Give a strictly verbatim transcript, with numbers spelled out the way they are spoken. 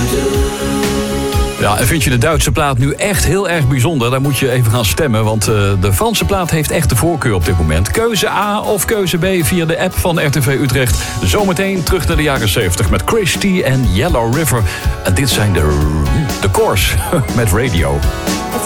Ja, en vind je de Duitse plaat nu echt heel erg bijzonder? Dan moet je even gaan stemmen, want uh, de Franse plaat heeft echt de voorkeur op dit moment. Keuze A of keuze B via de app van R T V Utrecht. Zometeen terug naar de jaren zeventig met Christy en Yellow River. En dit zijn de, de Course met Radio.